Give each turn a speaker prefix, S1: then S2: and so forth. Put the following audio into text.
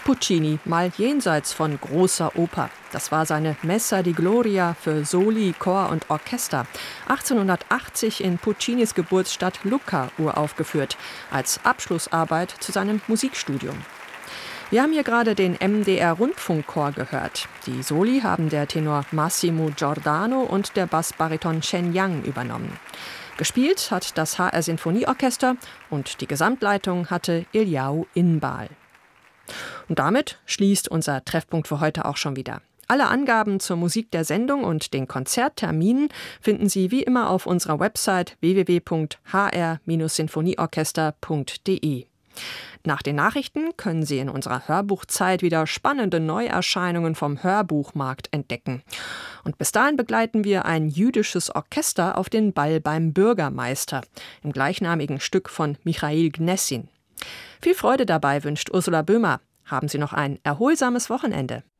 S1: Puccini, mal jenseits von großer Oper. Das war seine Messa di Gloria für Soli, Chor und Orchester. 1880 in Puccinis Geburtsstadt Lucca uraufgeführt, als Abschlussarbeit zu seinem Musikstudium. Wir haben hier gerade den MDR-Rundfunkchor gehört. Die Soli haben der Tenor Massimo Giordano und der Bassbariton Shen Yang übernommen. Gespielt hat das HR-Sinfonieorchester und die Gesamtleitung hatte Eliahu Inbal. Und damit schließt unser Treffpunkt für heute auch schon wieder. Alle Angaben zur Musik der Sendung und den Konzertterminen finden Sie wie immer auf unserer Website www.hr-sinfonieorchester.de. Nach den Nachrichten können Sie in unserer Hörbuchzeit wieder spannende Neuerscheinungen vom Hörbuchmarkt entdecken. Und bis dahin begleiten wir ein jüdisches Orchester auf den Ball beim Bürgermeister, im gleichnamigen Stück von Michail Gnessin. Viel Freude dabei wünscht Ursula Böhmer. Haben Sie noch ein erholsames Wochenende.